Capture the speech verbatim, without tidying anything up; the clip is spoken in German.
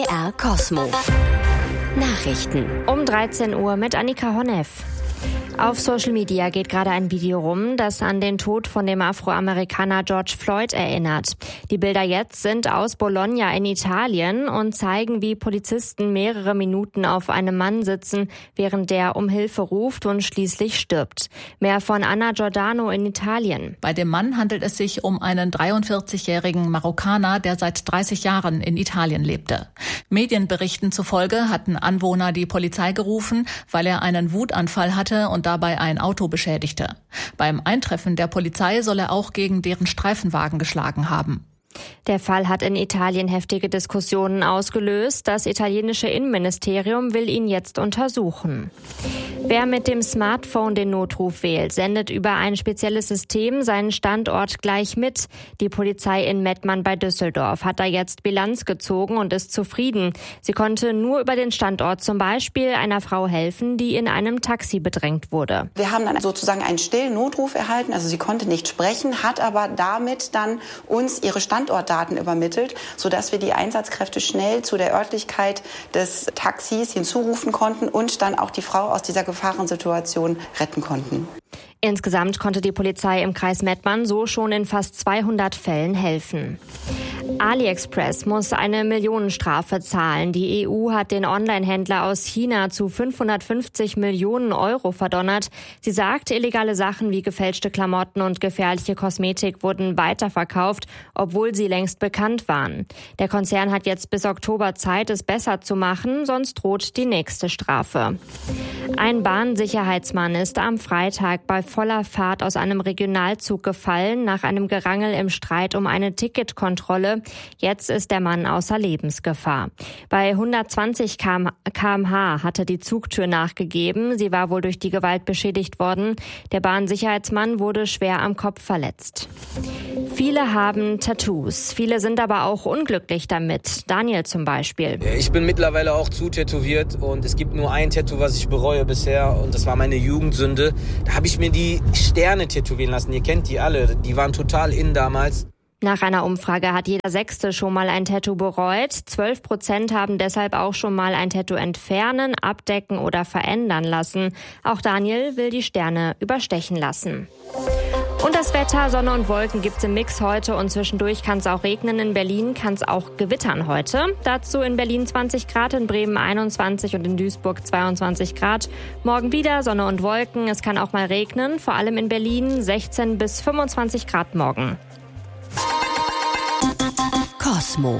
R Cosmo. Nachrichten. Um dreizehn Uhr mit Annika Honneff. Auf Social Media geht gerade ein Video rum, das an den Tod von dem Afroamerikaner George Floyd erinnert. Die Bilder jetzt sind aus Bologna in Italien und zeigen, wie Polizisten mehrere Minuten auf einem Mann sitzen, während der um Hilfe ruft und schließlich stirbt. Mehr von Anna Giordano in Italien. Bei dem Mann handelt es sich um einen dreiundvierzigjährigen Marokkaner, der seit dreißig Jahren in Italien lebte. Medienberichten zufolge hatten Anwohner die Polizei gerufen, weil er einen Wutanfall hatte und dabei ein Auto beschädigte. Beim Eintreffen der Polizei soll er auch gegen deren Streifenwagen geschlagen haben. Der Fall hat in Italien heftige Diskussionen ausgelöst. Das italienische Innenministerium will ihn jetzt untersuchen. Wer mit dem Smartphone den Notruf wählt, sendet über ein spezielles System seinen Standort gleich mit. Die Polizei in Mettmann bei Düsseldorf hat da jetzt Bilanz gezogen und ist zufrieden. Sie konnte nur über den Standort zum Beispiel einer Frau helfen, die in einem Taxi bedrängt wurde. Wir haben dann sozusagen einen stillen Notruf erhalten, also sie konnte nicht sprechen, hat aber damit dann uns ihre Standortdaten übermittelt, sodass wir die Einsatzkräfte schnell zu der Örtlichkeit des Taxis hinzurufen konnten und dann auch die Frau aus dieser Gefahrensituation retten konnten. Insgesamt konnte die Polizei im Kreis Mettmann so schon in fast zweihundert Fällen helfen. AliExpress muss eine Millionenstrafe zahlen. Die E U hat den Online-Händler aus China zu fünfhundertfünfzig Millionen Euro verdonnert. Sie sagt, illegale Sachen wie gefälschte Klamotten und gefährliche Kosmetik wurden weiterverkauft, obwohl sie längst bekannt waren. Der Konzern hat jetzt bis Oktober Zeit, es besser zu machen, sonst droht die nächste Strafe. Ein Bahnsicherheitsmann ist am Freitag bei voller Fahrt aus einem Regionalzug gefallen, nach einem Gerangel im Streit um eine Ticketkontrolle. Jetzt ist der Mann außer Lebensgefahr. Bei hundertzwanzig Kilometer pro Stunde hatte die Zugtür nachgegeben. Sie war wohl durch die Gewalt beschädigt worden. Der Bahnsicherheitsmann wurde schwer am Kopf verletzt. Viele haben Tattoos. Viele sind aber auch unglücklich damit. Daniel zum Beispiel. Ich bin mittlerweile auch zu tätowiert und es gibt nur ein Tattoo, was ich bereue bisher, und das war meine Jugendsünde. Da habe ich mir die Sterne tätowieren lassen. Ihr kennt die alle. Die waren total in damals. Nach einer Umfrage hat jeder Sechste schon mal ein Tattoo bereut. Zwölf Prozent haben deshalb auch schon mal ein Tattoo entfernen, abdecken oder verändern lassen. Auch Daniel will die Sterne überstechen lassen. Und das Wetter, Sonne und Wolken gibt's im Mix heute und zwischendurch kann es auch regnen. In Berlin kann es auch gewittern heute. Dazu in Berlin zwanzig Grad, in Bremen einundzwanzig und in Duisburg zweiundzwanzig Grad. Morgen wieder Sonne und Wolken, es kann auch mal regnen, vor allem in Berlin sechzehn bis fünfundzwanzig Grad morgen. Cosmo.